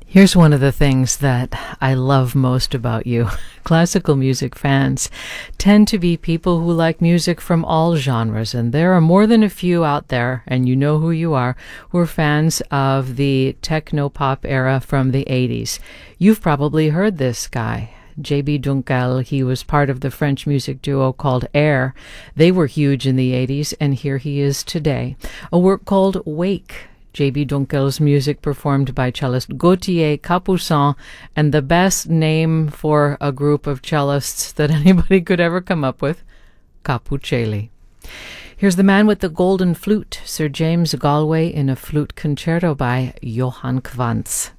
Here's one of the things that I love most about you. Classical music fans tend to be people who like music from all genres, and there are more than a few out there, and you know who you are, who are fans of the techno-pop era from the 80s. You've probably heard this guy, J.B. Dunkel. He was part of the French music duo called Air. They were huge in the 80s, and here he is today. A work called Wake. J.B. Dunkel's music performed by cellist Gauthier Capuçon, and the best name for a group of cellists that anybody could ever come up with, Capuchelli. Here's the man with the golden flute, Sir James Galway, in a flute concerto by Johann Quantz.